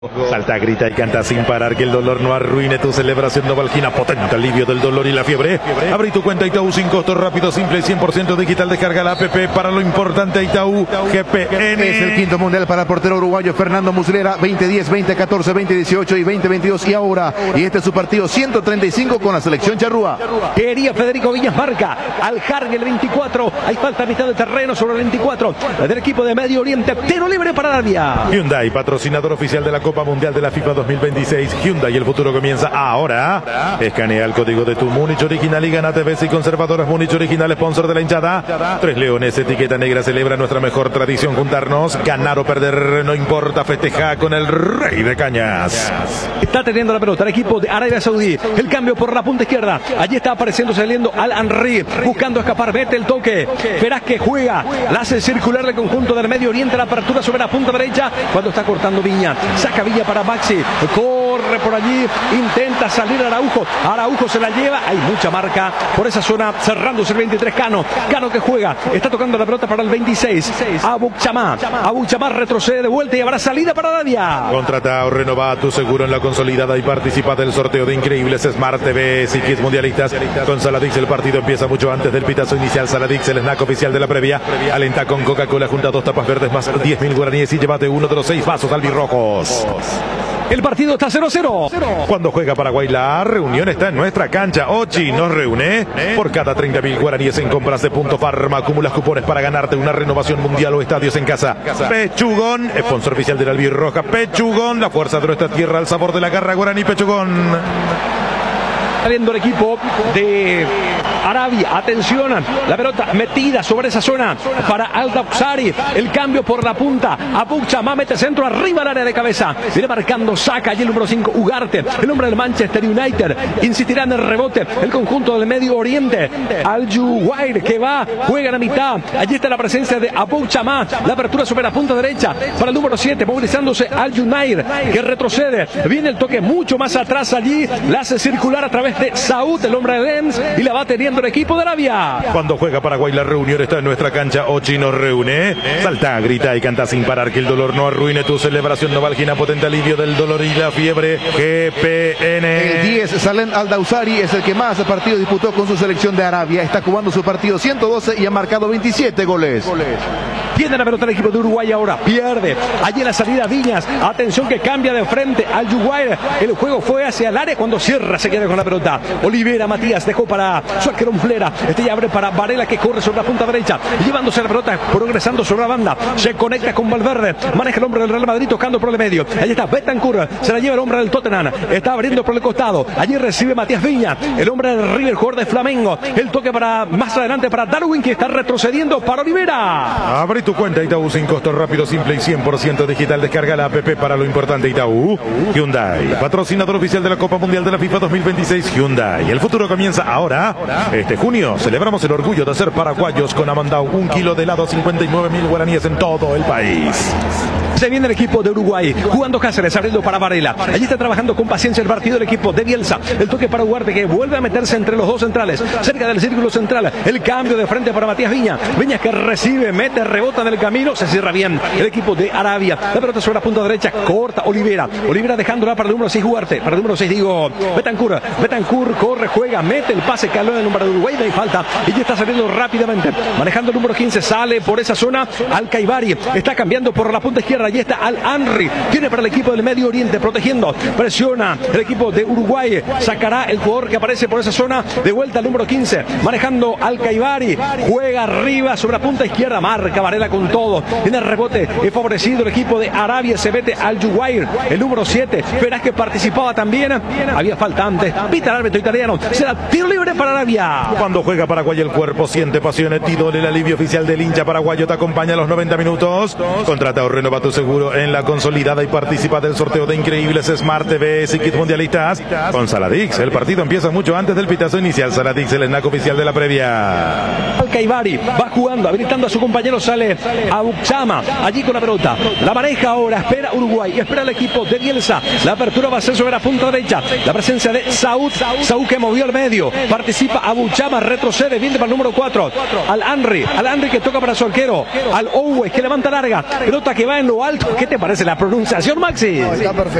Salta, grita y canta sin parar, que el dolor no arruine tu celebración. Novalgina, potente alivio del dolor y la fiebre. Abrí tu cuenta Itaú sin costo, rápido, simple y 100% digital. Descarga la app para lo importante. Itaú GPN. Es el quinto mundial para el portero uruguayo Fernando Muslera. 2010, 2014, 2018 y 2022. Y ahora, y este es su partido 135 con la selección charrúa. Quería Federico Viñas, marca al Hargue el 24. Hay falta a mitad de terreno sobre el 24 del equipo de Medio Oriente. Tiro libre para Arabia. Hyundai, patrocinador oficial de la Copa Mundial de la FIFA 2026. Hyundai, el futuro comienza ahora. Escanea el código de tu Múnich original y gana TVs y conservadoras Múnich original, sponsor de la hinchada. Tres Leones, etiqueta negra, celebra nuestra mejor tradición, juntarnos, ganar o perder, no importa, festeja con el rey de cañas. Está teniendo la pelota el equipo de Arabia Saudí. El cambio por la punta izquierda. Allí está apareciendo, saliendo Al-Henry, buscando escapar, mete el toque. Feraz que juega, la hace circular el conjunto del Medio Oriente, la apertura sobre la punta derecha, cuando está cortando Viña. Saca Viña para Maxi, corre por allí, intenta salir Araujo. Araujo se la lleva, hay mucha marca por esa zona, cerrándose el 23. Cano que juega, está tocando la pelota para el 26. Abu Chamá retrocede de vuelta y habrá salida para Arabia. Contrata o renova tu seguro en la consolidada y participa del sorteo de increíbles Smart TVs y kits mundialistas. Con Saladix el partido empieza mucho antes del pitazo inicial. Saladix, el snack oficial de la previa. Alenta con Coca-Cola, junta 2 tapas verdes más 10.000 guaraníes y llévate uno de los 6 vasos albirrojos. El partido está 0-0. Cuando juega Paraguay, la reunión está en nuestra cancha. Ochi nos reúne. Por cada 30.000 guaraníes en compras de Punto Farma, acumulas cupones para ganarte una renovación mundial o estadios en casa. Pechugón, sponsor oficial de la albirroja. Pechugón, la fuerza de nuestra tierra, el sabor de la garra guaraní. Pechugón. Saliendo el equipo de Arabia, atención, la pelota metida sobre esa zona para Al-Dawsari, el cambio por la punta, Abu Chamá mete centro arriba al área de cabeza, viene marcando, saca allí el número 5, Ugarte, el hombre del Manchester United, insistirá en el rebote, el conjunto del Medio Oriente, Al-Juwair que va, juega en la mitad, allí está la presencia de Abu Chamá, la apertura sobre la punta derecha, para el número 7, movilizándose Al-Junair, que retrocede, viene el toque mucho más atrás allí, la hace circular a través de Saúd, el hombre de Lens, y la va teniendo el equipo de Arabia. Cuando juega Paraguay, la reunión está en nuestra cancha. Ochi nos reúne. Salta, grita y canta sin parar, que el dolor no arruine tu celebración. Novalgina, potente alivio del dolor y la fiebre. GPN. El 10, Salem Al-Dawsari, es el que más partidos disputó con su selección de Arabia. Está jugando su partido 112 y ha marcado 27 goles. Tiene la pelota el equipo de Uruguay ahora, pierde. Allí en la salida Viñas, atención que cambia de frente al Uruguay. El juego fue hacia el área, cuando cierra se queda con la pelota. Olivera Matías dejó para su arquero Flera. Este ya abre para Varela, que corre sobre la punta derecha, llevándose la pelota, progresando sobre la banda. Se conecta con Valverde, maneja el hombre del Real Madrid tocando por el medio. Allí está Betancourt, se la lleva el hombre del Tottenham, está abriendo por el costado. Allí recibe Matías Viña, el hombre del River, jugador de Flamengo. El toque para más adelante para Darwin, que está retrocediendo para Olivera. Abre tu cuenta Itaú sin costo, rápido, simple y 100% digital. Descarga la app para lo importante. Itaú. Hyundai, patrocinador oficial de la Copa Mundial de la FIFA 2026. Hyundai, el futuro comienza ahora. Este junio celebramos el orgullo de ser paraguayos con Amandau, 1 kilo de helado, 59.000 guaraníes en todo el país. Se viene el equipo de Uruguay, jugando Cáceres, abriendo para Varela. Allí está trabajando con paciencia el partido del equipo de Bielsa. El toque para Ugarte, que vuelve a meterse entre los dos centrales, cerca del círculo central. El cambio de frente para Matías Viña. Viña que recibe, mete, rebota en el camino, se cierra bien el equipo de Arabia. La pelota sobre la punta derecha, corta Olivera. Olivera dejándola para el número 6 Ugarte. Para el número 6 digo Betancourt. Betancourt corre, juega, mete el pase, caló en el número de Uruguay, no hay falta. Y ya está saliendo rápidamente. Manejando el número 15, sale por esa zona Al-Kaibari. Está cambiando por la punta izquierda. Allí está Al-Henry. Tiene para el equipo del Medio Oriente, protegiendo. Presiona el equipo de Uruguay. Sacará el jugador que aparece por esa zona. De vuelta al número 15. Manejando Al-Kaibari. Juega arriba sobre la punta izquierda. Marca Varela con todo. Tiene el rebote. Es favorecido el equipo de Arabia. Se mete Al-Juwair. El número 7. Verás que participaba también. Había falta antes. Pita el árbitro italiano. Será tiro libre para Arabia. Cuando juega Paraguay, el cuerpo siente pasiones. Tidol, el alivio oficial del hincha paraguayo, te acompaña a los 90 minutos. Contrata o renova tu seguro en la consolidada y participa del sorteo de increíbles Smart TVs y kits mundialistas. Con Saladix, el partido empieza mucho antes del pitazo inicial. Saladix, el snack oficial de la previa. Al-Kaibari va jugando, habilitando a su compañero, sale Abu Chamá, allí con la pelota. La maneja ahora, espera Uruguay, espera el equipo de Bielsa. La apertura va a ser sobre la punta derecha. La presencia de Saúd que movió al medio. Participa Abu Chamá, retrocede, viene para el número 4. Al-Henry que toca para su arquero. Al-Owe que levanta larga. Pelota que va en lo alto alto. ¿Qué te parece la pronunciación, Maxi? Está perfecto.